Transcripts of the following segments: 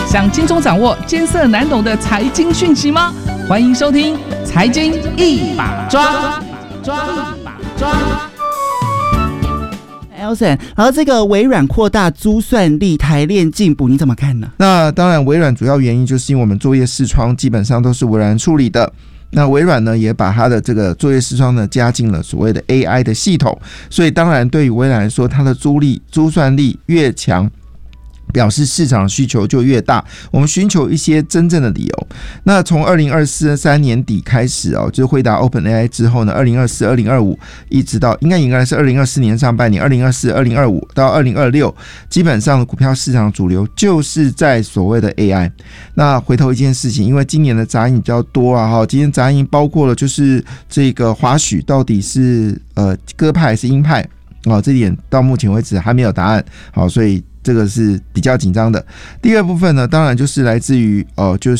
想轻松掌握艰涩难懂的财经讯息吗？欢迎收听《财经一把抓》。 Elson， 然后这个微软扩大租算力，台链进补，你怎么看呢？ 那当然，微软主要原因就是因为我们作业视窗基本上都是微软处理的。那微软呢，也把它的这个作业视窗呢加进了所谓的 AI 的系统，所以当然对于微软来说，它的租算力越强，表示市场需求就越大，我们寻求一些真正的理由。那从2023年底开始就是辉达 OpenAI 之后呢，2024、2025一直到应该是2024年上半年，2024、2025到2026，基本上的股票市场主流就是在所谓的 AI。那回头一件事情，因为今年的杂音比较多今天杂音包括了就是这个华许到底是鸽派还是鹰派这点到目前为止还没有答案，所以这个是比较紧张的。第二部分呢，当然就是来自于就是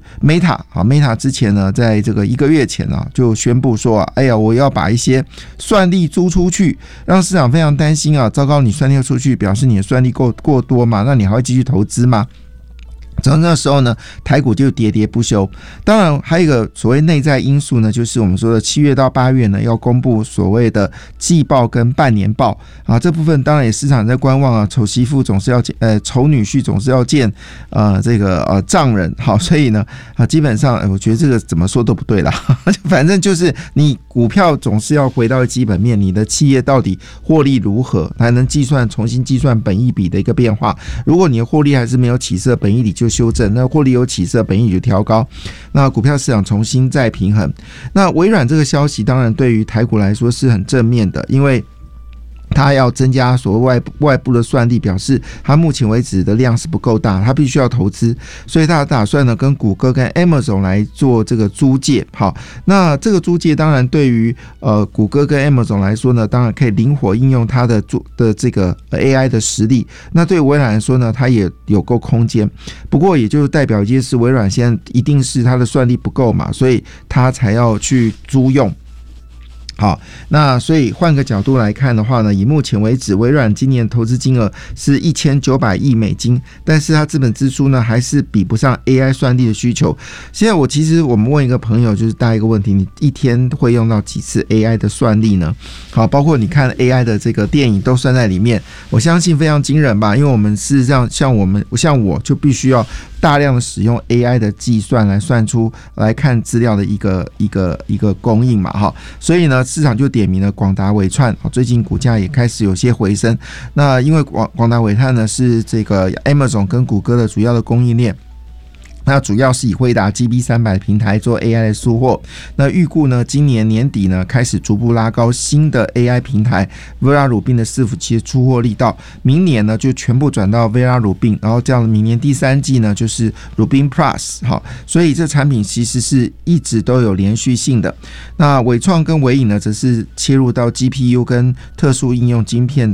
Meta 之前呢，在这个1个月前就宣布说我要把一些算力租出去，让市场非常担心糟糕，你算力出去，表示你的算力过多嘛？那你还会继续投资吗？从那时候呢，台股就喋喋不休。当然，还有一个所谓内在因素呢，就是我们说的7月到8月呢，要公布所谓的季报跟半年报这部分当然也市场在观望丑媳妇总是要见丑女婿总是要见这个丈人，所以呢基本上我觉得这个怎么说都不对啦反正就是你股票总是要回到基本面，你的企业到底获利如何，才能重新计算本益比的一个变化。如果你的获利还是没有起色，本益比就修正，那获利有起色，本益比就调高，那股票市场重新再平衡。那微软这个消息当然对于台股来说是很正面的，因为它要增加所谓外部的算力，表示它目前为止的量是不够大，它必须要投资，所以它打算呢跟谷歌跟 Amazon 来做这个租借。好，那这个租借当然对于谷歌跟 Amazon 来说呢，当然可以灵活应用它的这个 AI 的实力。那对于微软来说呢，它也有够空间。不过也就代表一件事，微软现在一定是它的算力不够嘛，所以它才要去租用。好，那所以换个角度来看的话呢，以目前为止，微软今年投资金额是$1900亿，但是它资本支出呢还是比不上 AI 算力的需求。现在我们问一个朋友，就是大一个问题，你一天会用到几次 AI 的算力呢？好，包括你看 AI 的这个电影都算在里面，我相信非常惊人吧？因为我们事实上像我就必须要大量的使用 AI 的计算来算出来看资料的一个供应嘛，所以呢，市场就点名了广达伟创，最近股价也开始有些回升。那因为广达伟创呢是这个 Amazon 跟谷歌的主要的供应链。那主要是以辉达 GB300 平台做 AI 的出货，那预估呢今年年底呢开始逐步拉高新的 AI 平台 Vera Rubin 的伺服器的出货力道，明年呢就全部转到 Vera Rubin， 然后这样明年第3季呢就是 Rubin Plus， 所以这产品其实是一直都有连续性的。那伟创跟伟影呢则是切入到 GPU 跟特殊应用晶片